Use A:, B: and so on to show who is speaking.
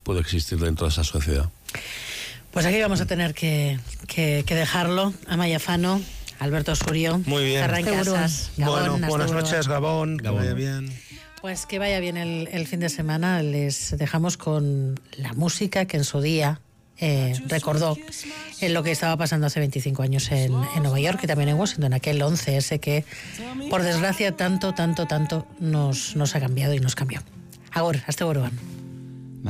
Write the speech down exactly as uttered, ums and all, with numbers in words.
A: puede existir dentro de esa sociedad.
B: Pues aquí vamos a tener que, que, que dejarlo. Amaya Fano, Alberto Surio,
C: muy bien.
B: Ferran Casas,
C: Gabón, bueno, buenas noches, Gabón, que
A: Gabón.
C: vaya bien.
B: Pues que vaya bien el, el fin de semana. Les dejamos con la música que en su día eh, recordó en lo que estaba pasando hace veinticinco años en, en Nueva York y también en Washington, aquel once ese que, por desgracia, tanto, tanto, tanto nos, nos ha cambiado y nos cambió. Agur, hasta luego.